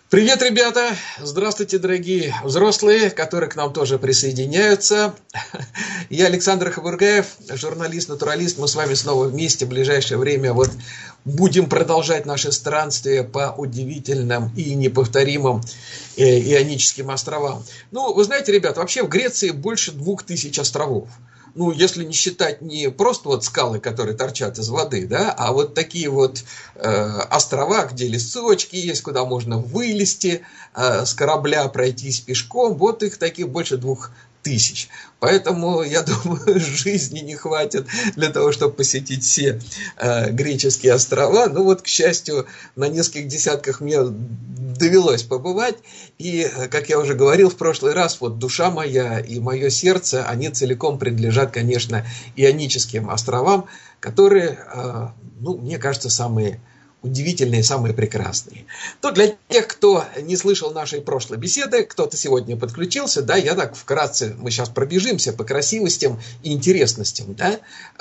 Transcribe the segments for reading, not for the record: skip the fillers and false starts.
Привет, ребята! Здравствуйте, дорогие взрослые, которые к нам тоже присоединяются. Я Александр Хабургаев, журналист, натуралист. Мы с вами снова вместе в ближайшее время будем продолжать наше странствие по удивительным и неповторимым Ионическим островам. Вы знаете, ребят, вообще в Греции больше 2000 островов. Если не считать не просто скалы, которые торчат из воды, да, а такие острова, где лесочки есть, куда можно вылезти с корабля, пройтись пешком, их таких больше 2000. Поэтому, я думаю, жизни не хватит для того, чтобы посетить все греческие острова. К счастью, на нескольких десятках мне довелось побывать. И, как я уже говорил в прошлый раз, душа моя и мое сердце, они целиком принадлежат, конечно, Ионическим островам, которые, мне кажется, самые удивительные, самые прекрасные. Для тех, кто не слышал нашей прошлой беседы, кто-то сегодня подключился, да, я так вкратце, мы сейчас пробежимся по красивостям и интересностям, да,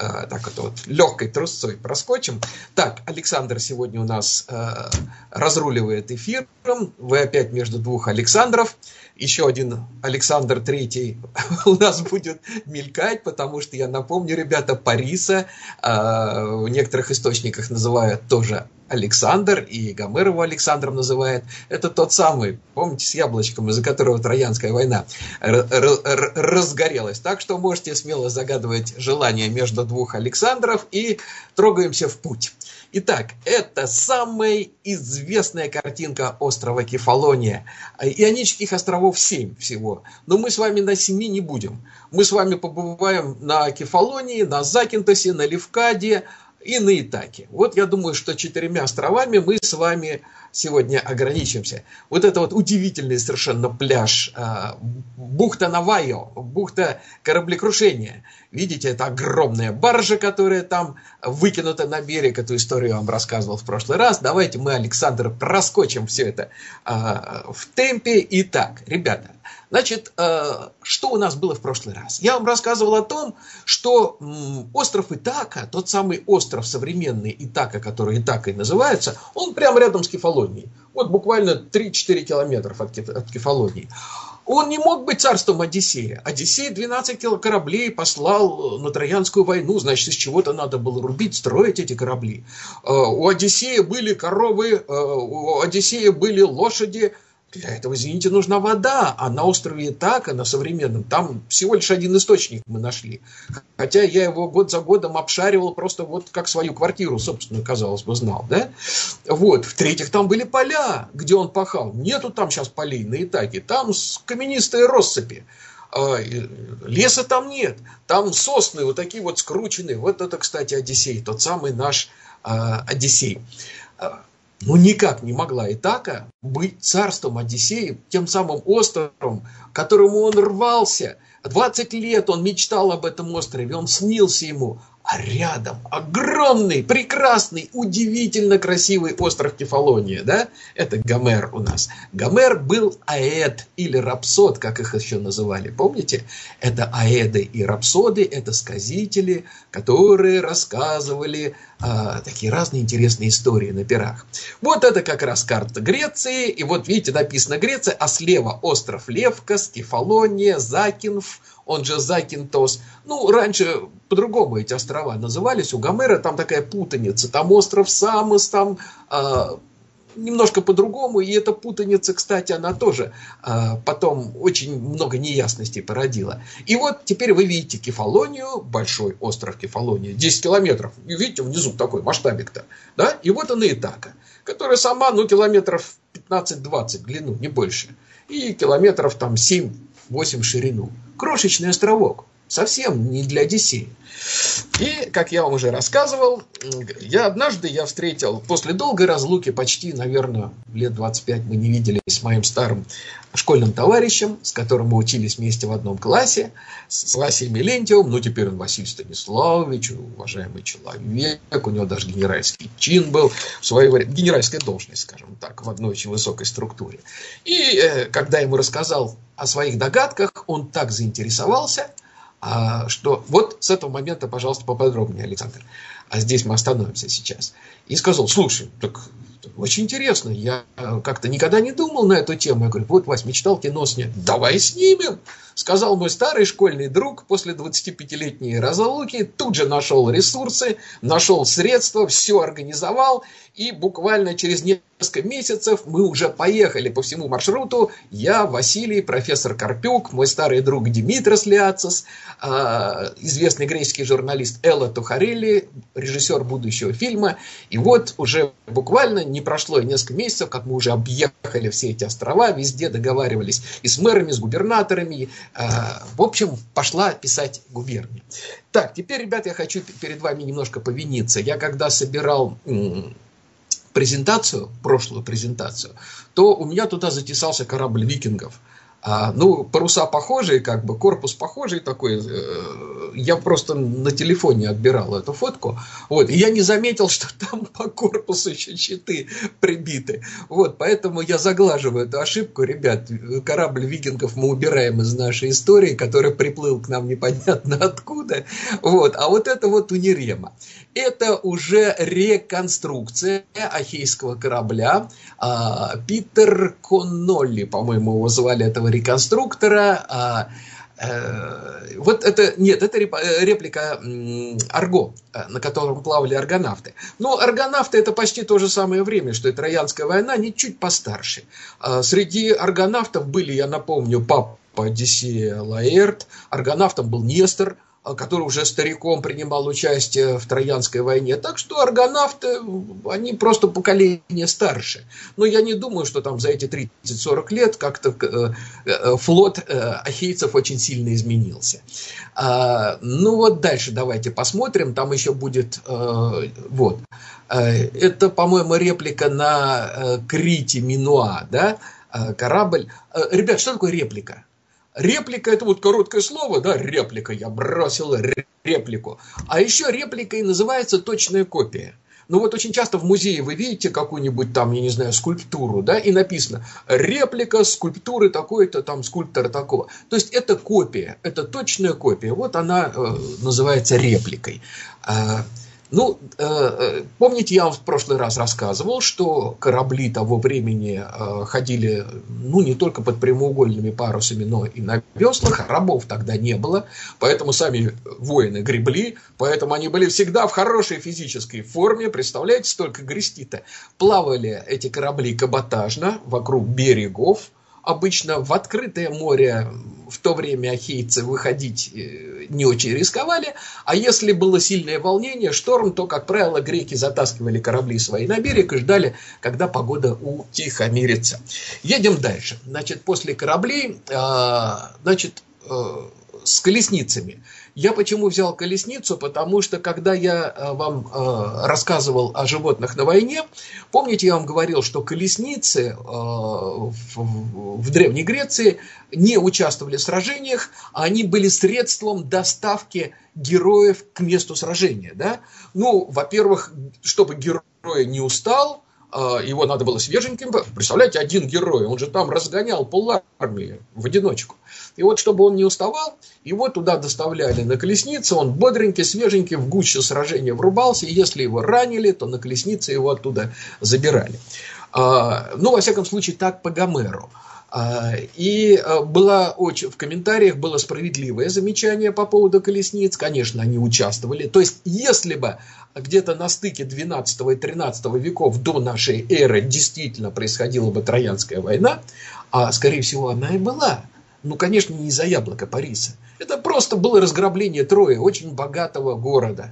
легкой трусцой проскочим. Так, Александр сегодня у нас разруливает эфиром, вы опять между двух Александров. Еще один Александр Третий у нас будет мелькать, потому что, я напомню, ребята, Париса в некоторых источниках называют тоже Александр, и Гомер его Александром называет. Это тот самый, помните, с яблочком, из-за которого Троянская война разгорелась. Так что можете смело загадывать желание между двух Александров, и трогаемся в путь. Итак, это самая известная картинка острова Кефалония. Ионических островов 7 всего. Но мы с вами на 7 не будем. Мы с вами побываем на Кефалонии, на Закинтосе, на Левкаде и на Итаке. Я думаю, что 4 островами мы с вами сегодня ограничимся. Это удивительный совершенно пляж, бухта Навайо, бухта кораблекрушения. Видите, это огромная баржа, которая там выкинута на берег. Эту историю я вам рассказывал в прошлый раз. Давайте мы, Александр, проскочим все это в темпе. Итак, ребята, значит, что у нас было в прошлый раз? Я вам рассказывал о том, что остров Итака, тот самый остров современный Итака, который Итакой называется, он прямо рядом с Кефалонией. Буквально 3-4 километра от Кефалонии. Он не мог быть царством Одиссея. Одиссей 12 кораблей послал на Троянскую войну. Значит, из чего-то надо было рубить, строить эти корабли. У Одиссея были коровы, у Одиссея были лошади. Для этого, извините, нужна вода. А на острове Итака, на современном, там всего лишь один источник мы нашли. Хотя я его год за годом обшаривал просто как свою квартиру, собственно, казалось бы, знал. Да? В-третьих, там были поля, где он пахал. Нету там сейчас полей на Итаке. Там каменистые россыпи. Леса там нет. Там сосны такие скрученные. Это, кстати, Одиссей. Тот самый наш Одиссей. Никак не могла Итака быть царством Одиссея, тем самым островом, к которому он рвался. 20 лет он мечтал об этом острове, он снился ему. А рядом огромный, прекрасный, удивительно красивый остров Кефалония, да? Это Гомер у нас. Гомер был аэд или рапсод, как их еще называли, помните? Это аэды и рапсоды, это сказители, которые рассказывали такие разные интересные истории на пирах. Это как раз карта Греции, и видите, написано Греция, а слева остров Левкос, Кефалония, Закинф, он же Закинтос. Раньше по-другому эти острова назывались. У Гомера там такая путаница. Там остров Самос, там немножко по-другому. И эта путаница, кстати, она тоже потом очень много неясностей породила. И теперь вы видите Кефалонию, большой остров Кефалония, 10 километров. И видите, внизу такой масштабик-то. Да? И она Итака, которая сама, километров 15-20 в длину, не больше. И километров там 7-8 в ширину. Крошечный островок. Совсем не для Одиссея. И, как я вам уже рассказывал, однажды я встретил, после долгой разлуки, почти, наверное, лет 25 мы не виделись с моим старым школьным товарищем, с которым мы учились вместе в одном классе, с Васей Мелентьевым. Теперь он Василий Станиславович, уважаемый человек, у него даже генеральский чин был, в свое время, генеральская должность, скажем так, в одной очень высокой структуре. И когда я ему рассказал о своих догадках, он так заинтересовался, что с этого момента, пожалуйста, поподробнее, Александр. а здесь мы остановимся сейчас. И сказал: слушай, так очень интересно, я как-то никогда не думал на эту тему. Я говорю: вот, Вась, мечтал кино снять. Давай снимем, сказал мой старый школьный друг после 25-летней разлуки. Тут же нашел ресурсы, нашел средства, все организовал. И буквально через несколько месяцев мы уже поехали по всему маршруту. Я, Василий, профессор Карпюк, мой старый друг Димитрос Лиацис, известный греческий журналист Элла Тухарелли, режиссер будущего фильма. И вот уже буквально не прошло несколько месяцев, как мы уже объехали все эти острова, везде договаривались и с мэрами, с губернаторами. В общем, пошла писать губерния. Так, теперь, ребят, я хочу перед вами немножко повиниться. Я когда собирал презентацию, прошлую презентацию, то у меня туда затесался корабль викингов. Ну, паруса похожие, как бы, корпус похожий такой. Я просто на телефоне отбирал эту фотку. Вот, и я не заметил, что там по корпусу еще щиты прибиты. Вот, поэтому я заглаживаю эту ошибку. Ребят, корабль викингов мы убираем из нашей истории, который приплыл к нам непонятно откуда. Вот, а вот это вот Унирема. Это уже реконструкция ахейского корабля. Питер Коннолли, по-моему, его звали, этого реконструктора. Вот это, нет, это реплика Арго, на котором плавали аргонавты. Но аргонавты — это почти то же самое время, что и Троянская война, они чуть постарше. Среди аргонавтов были, я напомню, папа Одиссея Лаэрт, аргонавтом был Нестор, который уже стариком принимал участие в Троянской войне. Так что аргонавты, они просто поколение старше. Но я не думаю, что там за эти 30-40 лет как-то флот ахейцев очень сильно изменился. Ну вот дальше давайте посмотрим. Там еще будет... Вот. Это, по-моему, реплика на Крите Минуа, да? Корабль. Ребят, что такое реплика? Реплика — это вот короткое слово, да, реплика, я бросил реплику. А еще репликой называется точная копия. Ну вот очень часто в музее вы видите какую-нибудь там, я не знаю, скульптуру, да, и написано реплика скульптуры такой-то, там скульптора такого. То есть это копия, это точная копия, вот она называется репликой. Ну, помните, я вам в прошлый раз рассказывал, что корабли того времени ходили, ну, не только под прямоугольными парусами, но и на веслах. Рабов тогда не было, поэтому сами воины гребли, поэтому они были всегда в хорошей физической форме. Представляете, столько грести-то. Плавали эти корабли каботажно вокруг берегов. Обычно в открытое море в то время ахейцы выходить не очень рисковали, а если было сильное волнение, шторм, то, как правило, греки затаскивали корабли свои на берег и ждали, когда погода утихомирится. Едем дальше. Значит, после кораблей, значит, с колесницами. Я почему взял колесницу? Потому что, когда я вам рассказывал о животных на войне, помните, я вам говорил, что колесницы в Древней Греции не участвовали в сражениях, а они были средством доставки героев к месту сражения. Да? Ну, во-первых, чтобы герой не устал, его надо было свеженьким. Представляете, один герой, он же там разгонял полармии в одиночку. И вот, чтобы он не уставал, его туда доставляли на колеснице, он бодренький, свеженький, в гуще сражения врубался, и если его ранили, то на колеснице его оттуда забирали. Ну, во всяком случае, так по Гомеру. И в комментариях было справедливое замечание по поводу колесниц. Конечно, они участвовали. То есть, если бы где-то на стыке 12 и 13 веков до нашей эры действительно происходила бы Троянская война, а скорее всего она и была, ну, конечно, не из-за яблока Париса. Это просто было разграбление Трои, очень богатого города.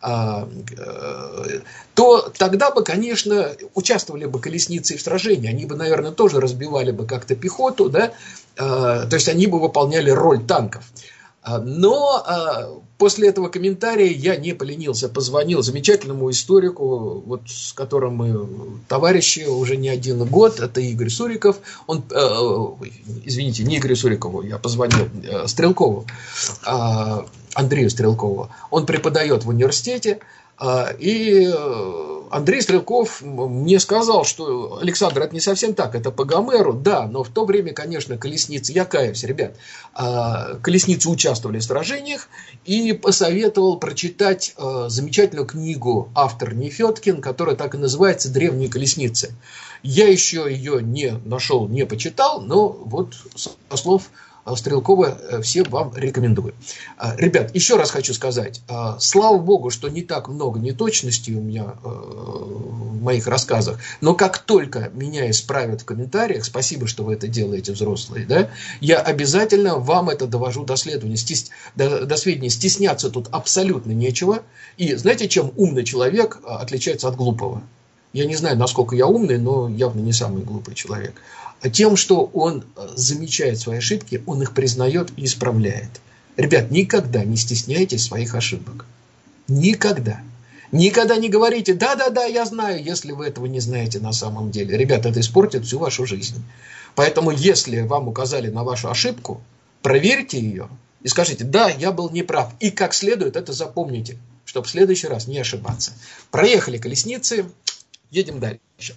То тогда бы, конечно, участвовали бы колесницы в сражении. Они бы, наверное, тоже разбивали бы как-то пехоту, да? То есть они бы выполняли роль танков. Но после этого комментария я не поленился, позвонил замечательному историку, вот, с которым мы товарищи уже не один год, это Игорь Суриков. Он, извините, не Игорю Сурикову, я позвонил Стрелкову, Андрею Стрелкову. Он преподает в университете, И Андрей Стрелков мне сказал, что Александр, это не совсем так, это по Гомеру, да, но в то время, конечно, колесницы, я каюсь, ребят, колесницы участвовали в сражениях, и посоветовал прочитать замечательную книгу автор Нефедкин, которая так и называется «Древние колесницы». Я еще ее не нашел, не почитал, но вот со слов Стрелкова всем вам рекомендую. Ребят, еще раз хочу сказать, слава богу, что не так много неточностей у меня в моих рассказах, но как только меня исправят в комментариях, спасибо, что вы это делаете, взрослые, да, я обязательно вам это довожу до сведения. Стесняться тут абсолютно нечего. И знаете, чем умный человек отличается от глупого? Я не знаю, насколько я умный, но явно не самый глупый человек. Тем, что он замечает свои ошибки, он их признает и исправляет. Ребят, никогда не стесняйтесь своих ошибок. Никогда. Никогда не говорите, да-да-да, я знаю, если вы этого не знаете на самом деле. Ребят, это испортит всю вашу жизнь. Поэтому, если вам указали на вашу ошибку, проверьте ее и скажите, да, я был неправ. И как следует это запомните, чтобы в следующий раз не ошибаться. Проехали колесницы, едем дальше.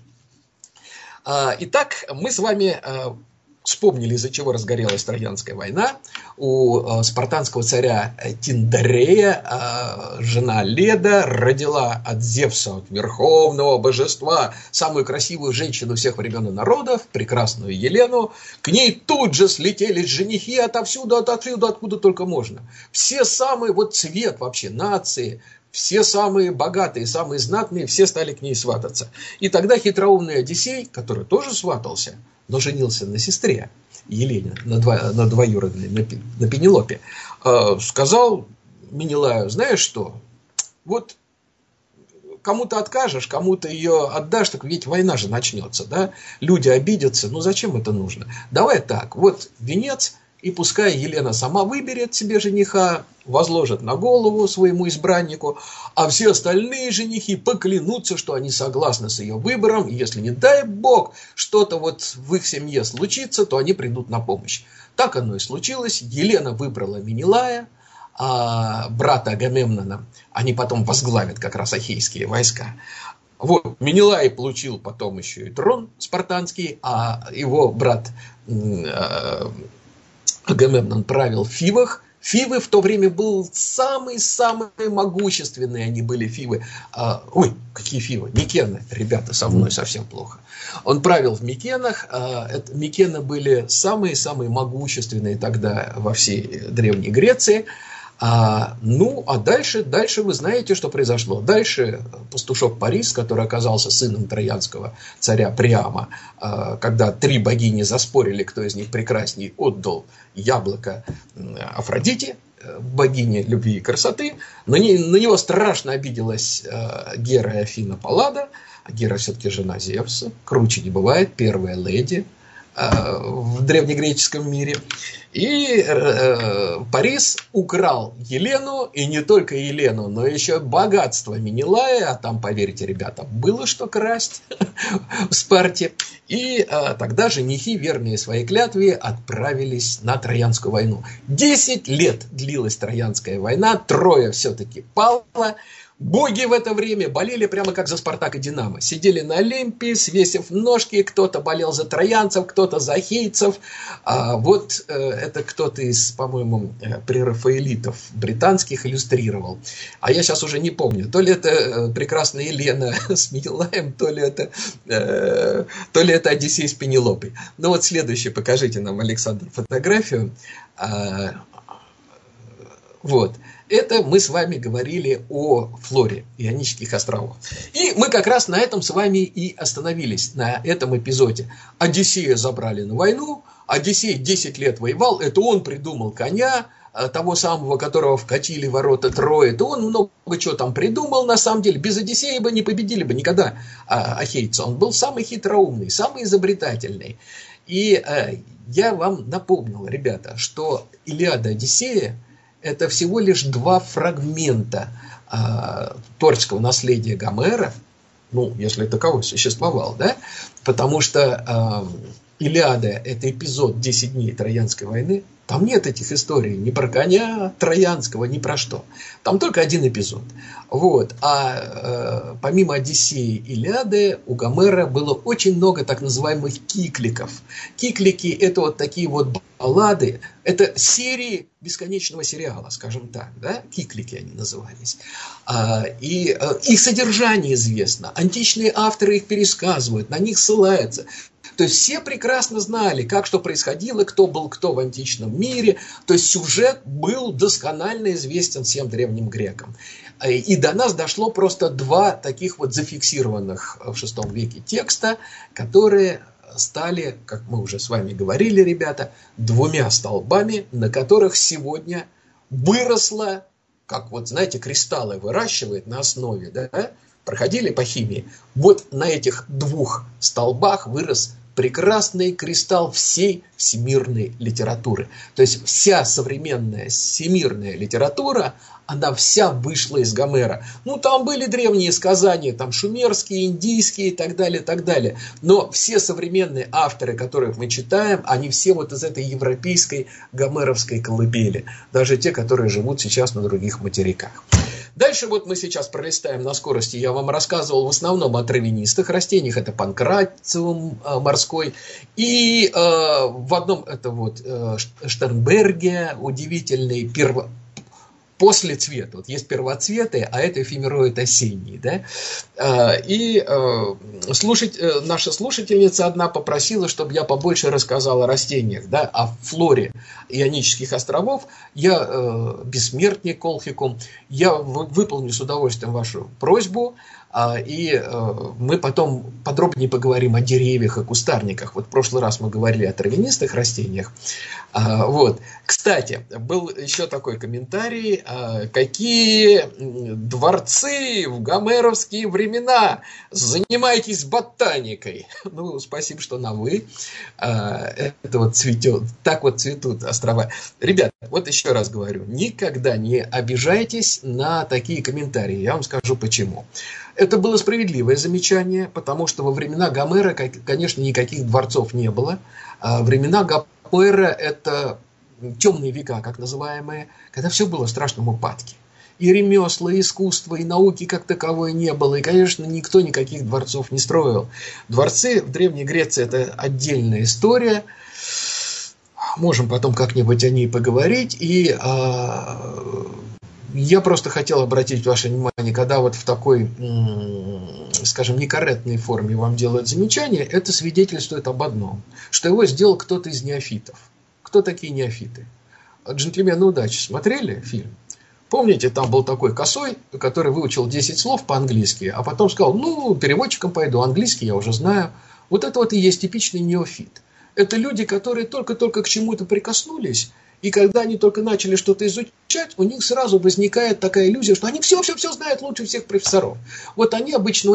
Итак, мы с вами вспомнили, из-за чего разгорелась Троянская война. У спартанского царя Тиндарея жена Леда родила от Зевса, от верховного божества, самую красивую женщину всех времен и народов, прекрасную Елену. К ней тут же слетелись женихи отовсюду, откуда только можно. Все самые, вот цвет вообще, нации, все самые богатые, самые знатные, все стали к ней свататься. И тогда хитроумный Одиссей, который тоже сватался, но женился на сестре Елене, на двоюродной, на Пенелопе, сказал Менелаю, знаешь что, вот кому-то откажешь, кому-то ее отдашь, так ведь война же начнется, да? Люди обидятся, ну зачем это нужно? Давай так, вот венец, и пускай Елена сама выберет себе жениха, возложит на голову своему избраннику, а все остальные женихи поклянутся, что они согласны с ее выбором, и если, не дай бог, что-то вот в их семье случится, то они придут на помощь. Так оно и случилось. Елена выбрала Менелая, а брата Агамемнона, они потом возглавят как раз ахейские войска. Вот, Менелай получил потом еще и трон спартанский, а его брат Агамемнон правил в Фивах. Фивы в то время был самые-самые могущественные, они были Фивы. Ой, какие Фивы? Микены. Ребята, со мной совсем плохо. Он правил в Микенах. Микены были самые-самые могущественные тогда во всей Древней Греции. Ну, а дальше вы знаете, что произошло. Дальше пастушок Парис, который оказался сыном троянского царя Приама, когда три богини заспорили, кто из них прекрасней, отдал яблоко Афродите, богине любви и красоты. На него страшно обиделась Гера и Афина Паллада. Гера все-таки жена Зевса, круче не бывает, первая леди в древнегреческом мире. И Парис украл Елену, и не только Елену, но еще богатство Менелая, а там, поверьте, ребята, было что красть в Спарте. И тогда женихи, верные своей клятве, отправились на Троянскую войну. 10 лет длилась Троянская война, Троя все-таки пала. Боги в это время болели прямо как за Спартак и Динамо. Сидели на Олимпе, свесив ножки. Кто-то болел за троянцев, кто-то за ахейцев. Вот это кто-то из, по-моему, прерафаэлитов британских иллюстрировал. А я сейчас уже не помню. То ли это прекрасная Елена с Менелаем, то ли это Одиссей с Пенелопой. Ну вот следующее, покажите нам, Александр, фотографию. Вот. Это мы с вами говорили о флоре Ионических островов. И мы как раз на этом с вами и остановились, на этом эпизоде. Одиссея забрали на войну, Одиссей 10 лет воевал, это он придумал коня, того самого, которого вкатили в ворота Трои, это он много чего там придумал, на самом деле. Без Одиссея бы не победили бы никогда ахейца. Он был самый хитроумный, самый изобретательный. И я вам напомнил, ребята, что Илиада Одиссея это всего лишь два фрагмента творческого наследия Гомера, ну, если таковой существовал, да, потому что Илиада – это эпизод 10 дней Троянской войны, Там нет этих историй ни про коня Троянского, ни про что. Там только один эпизод. Вот. А помимо Одиссеи и Илиады у Гомера было очень много так называемых кикликов. Киклики – это вот такие вот баллады, это серии бесконечного сериала, скажем так, да? Киклики они назывались. И их содержание известно, античные авторы их пересказывают, на них ссылаются. То есть все прекрасно знали, как что происходило, кто был кто в античном мире. То есть сюжет был досконально известен всем древним грекам. И до нас дошло просто два таких вот зафиксированных в VI веке текста, которые стали, как мы уже с вами говорили, ребята, двумя столбами, на которых сегодня выросло, как вот, знаете, кристаллы выращивает на основе, да? Проходили по химии. Вот на этих двух столбах вырос прекрасный кристалл всей всемирной литературы. То есть вся современная всемирная литература, она вся вышла из Гомера. Ну, там были древние сказания, там шумерские, индийские и так далее, так далее. Но все современные авторы, которых мы читаем, они все вот из этой европейской гомеровской колыбели. Даже те, которые живут сейчас на других материках. Дальше вот мы сейчас пролистаем на скорости. Я вам рассказывал в основном о травянистых растениях. Это панкратиум морской. И в одном это вот Штернберге удивительный после цвета. Вот есть первоцветы, а это эфемероид осенний. Да? И наша слушательница одна попросила, чтобы я побольше рассказал о растениях, да, о флоре Ионических островов. Я бессмертник Колхикум. Я выполню с удовольствием вашу просьбу. И мы потом подробнее поговорим о деревьях и кустарниках. Вот в прошлый раз мы говорили о травянистых растениях. Вот. Кстати, был еще такой комментарий. Какие дворцы в гомеровские времена? Занимайтесь ботаникой. Ну, спасибо, что на «вы». Это вот цветет. Так вот цветут острова. Ребят, вот еще раз говорю. Никогда не обижайтесь на такие комментарии. Я вам скажу почему. Это было справедливое замечание, потому что во времена Гомера, конечно, никаких дворцов не было. Времена Гомера – это темные века, как называемые, когда все было в страшном упадке. И ремесла, и искусства, и науки как таковой не было. И, конечно, никто никаких дворцов не строил. Дворцы в Древней Греции – это отдельная история. Можем потом как-нибудь о ней поговорить. И я просто хотел обратить ваше внимание, когда вот в такой, скажем, некорректной форме вам делают замечание, это свидетельствует об одном, что его сделал кто-то из неофитов. Кто такие неофиты? «Джентльмены удачи» смотрели фильм? Помните, там был такой косой, который выучил 10 слов по-английски, а потом сказал, ну, переводчиком пойду, английский я уже знаю. Вот это вот и есть типичный неофит. Это люди, которые только-только к чему-то прикоснулись, и когда они только начали что-то изучать, у них сразу возникает такая иллюзия, что они все знают лучше всех профессоров. Вот они обычно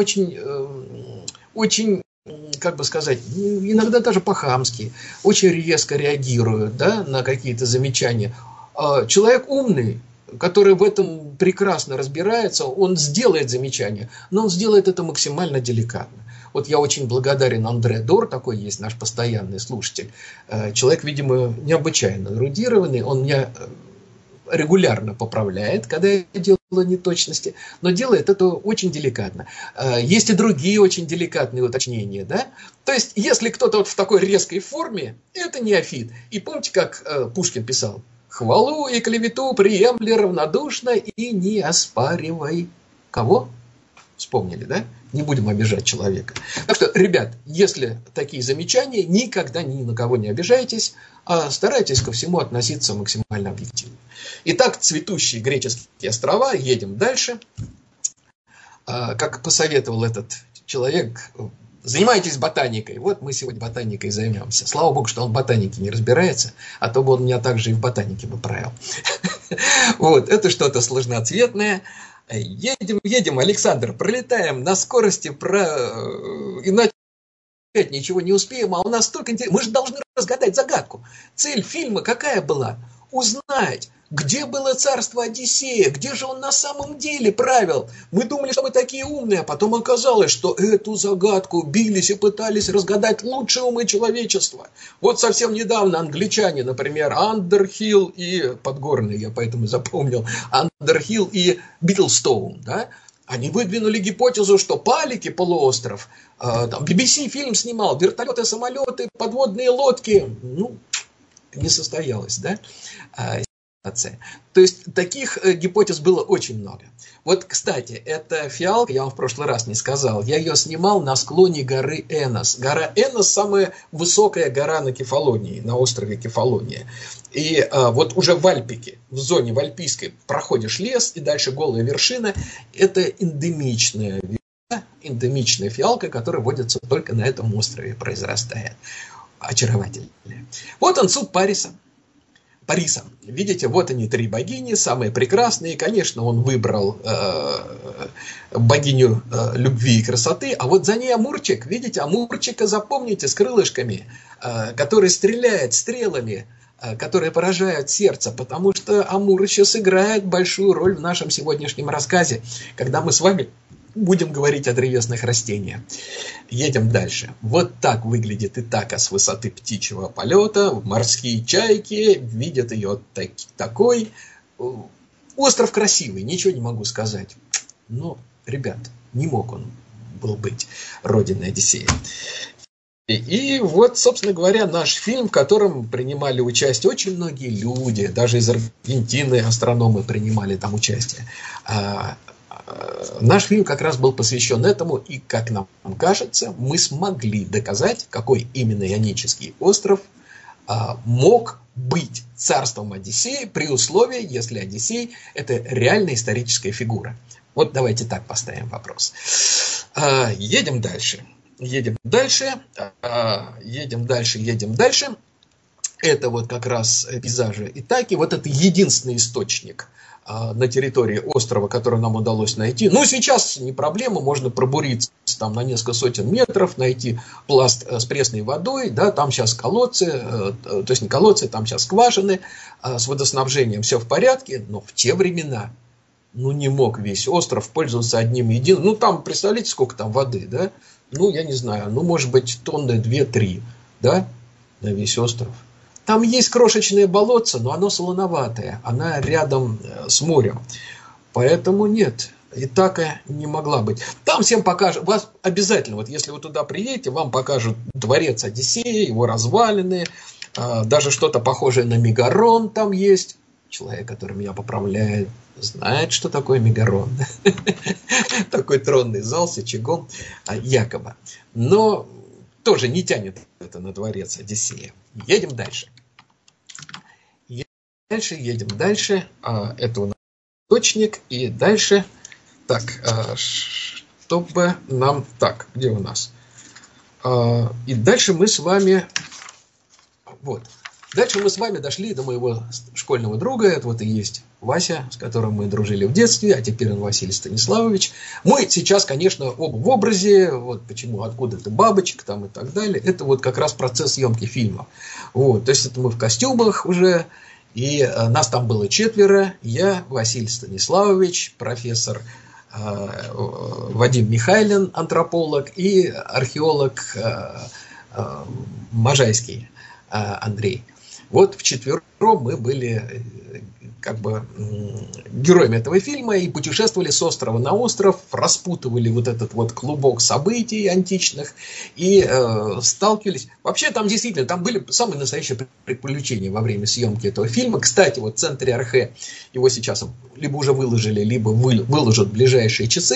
очень, как бы сказать, иногда даже по-хамски, очень резко реагируют, да, на какие-то замечания. Человек умный, который в этом прекрасно разбирается, он сделает замечание, но он сделает это максимально деликатно. Вот я очень благодарен Андре Дор, такой есть наш постоянный слушатель. Человек, видимо, необычайно эрудированный, он меня регулярно поправляет, когда я делаю неточности, но делает это очень деликатно. Есть и другие очень деликатные уточнения, да? То есть, если кто-то вот в такой резкой форме, это неофит. И помните, как Пушкин писал? «Хвалу и клевету приемли равнодушно и не оспаривай». Кого? Вспомнили, да? Не будем обижать человека. Так что, ребят, если такие замечания, никогда ни на кого не обижайтесь, а старайтесь ко всему относиться максимально объективно. Итак, цветущие греческие острова, едем дальше. Как посоветовал этот человек, занимайтесь ботаникой. Вот мы сегодня ботаникой займемся. Слава богу, что он в ботанике не разбирается, а то бы он меня также и в ботанике бы правил. Вот, это что-то сложноцветное. Едем, Александр, пролетаем на скорости, иначе ничего не успеем, а у нас столько интересно. Мы же должны разгадать загадку. Цель фильма какая была? Узнать, Где было царство Одиссея? Где же он на самом деле правил? Мы думали, что мы такие умные, а потом оказалось, что эту загадку бились и пытались разгадать лучшие умы человечества. Вот совсем недавно англичане, например, Андерхилл и Подгорный, я поэтому запомнил, Андерхилл и Битлстоун, да? Они выдвинули гипотезу, что Палики, полуостров, там BBC фильм снимал, вертолеты, самолеты, подводные лодки. Ну, не состоялось, да? То есть таких гипотез было очень много. Вот, кстати, эта фиалка, я вам в прошлый раз не сказал, я ее снимал на склоне горы Энос. Гора Энос самая высокая гора на Кефалонии, на острове Кефалония. И вот уже в Альпике, в зоне в Альпийской, проходишь лес и дальше голая вершина. Это эндемичная фиалка, которая водится только на этом острове, произрастает. Очаровательная. Вот он, суд Париса. Видите, вот они, три богини, самые прекрасные. Конечно, он выбрал богиню любви и красоты. А вот за ней Амурчик. Видите, Амурчика запомните с крылышками, который стреляет стрелами, которые поражают сердце. Потому что Амур еще сыграет большую роль в нашем сегодняшнем рассказе, когда мы с вами будем говорить о древесных растениях. Едем дальше. Вот так выглядит Итака с высоты птичьего полета. Морские чайки видят ее такой. Остров красивый, ничего не могу сказать. Но, ребят, не мог он был быть родиной Одиссея. И вот, собственно говоря, наш фильм, в котором принимали участие очень многие люди. Даже из Аргентины астрономы принимали там участие. Наш фильм как раз был посвящен этому, и, как нам кажется, мы смогли доказать, какой именно Ионический остров мог быть царством Одиссея при условии, если Одиссей – это реальная историческая фигура. Вот давайте так поставим вопрос. Едем дальше. Это вот как раз пейзажи Итаки. Вот это единственный источник на территории острова, который нам удалось найти. Но сейчас не проблема, можно пробуриться там на несколько сотен метров, найти пласт с пресной водой, да, там сейчас колодцы, то есть не колодцы, там сейчас скважины, с водоснабжением все в порядке, но в те времена, ну, не мог весь остров пользоваться одним единым, ну, там, представляете, сколько там воды, да, ну, я не знаю, ну, может быть, тонны 2-3, да, на весь остров. Там есть крошечное болотце, но оно солоноватое. Она рядом с морем. Поэтому нет, Итака не могла быть. Там всем покажут, вас обязательно, вот если вы туда приедете, вам покажут дворец Одиссея, его развалины, даже что-то похожее на Мегарон там есть. Человек, который меня поправляет, знает, что такое Мегарон. Такой тронный зал с очагом, якобы. Но тоже не тянет это на дворец Одиссея. Едем дальше. Едем дальше. Это у нас источник. И дальше. Так, чтобы нам... Так, где у нас? И дальше мы с вами... Вот. Дальше мы с вами дошли до моего школьного друга. Это вот и есть Вася, с которым мы дружили в детстве, а теперь он Василий Станиславович. Мы сейчас, конечно, оба в образе. Вот почему, откуда-то бабочек там и так далее. Это вот как раз процесс съемки фильма. Вот, то есть это мы в костюмах уже. И нас там было 4. Я, Василий Станиславович, профессор Вадим Михайлин, антрополог, и археолог Можайский Андрей. Вот вчетвером мы были как бы героями этого фильма и путешествовали с острова на остров, распутывали вот этот вот клубок событий античных и сталкивались. Вообще там действительно, там были самые настоящие приключения во время съемки этого фильма. Кстати, вот в центре Архе его сейчас либо уже выложили, либо выложат в ближайшие часы.